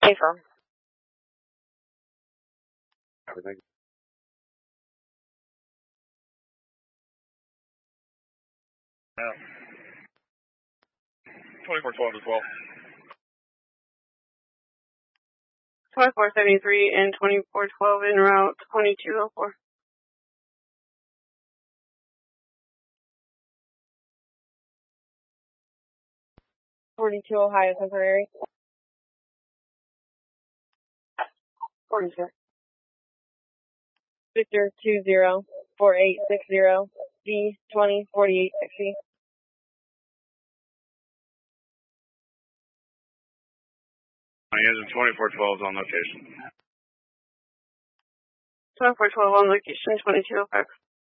Affirm. Everything. Yeah. 2412 as well. 2473 and 2412 en route 2204. 42 Ohio temporary. 42. Victor 204860 D 204860. Engine 2412 is on location. 2412 on location 2205.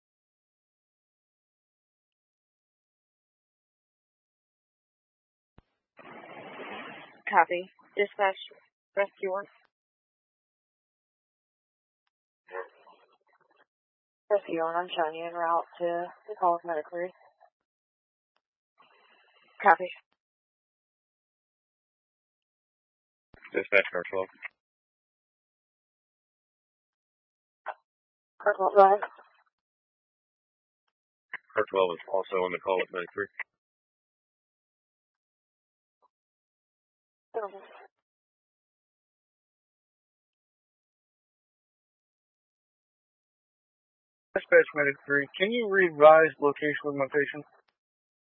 Copy. Dispatch rescue work. Rescue on, I'm showing you en route to the call of medical. Copy. Dispatch car 12. Car 12, go ahead. Car 12 is also on the call at 93. Dispatch Medic 3, can you revise location with my patient?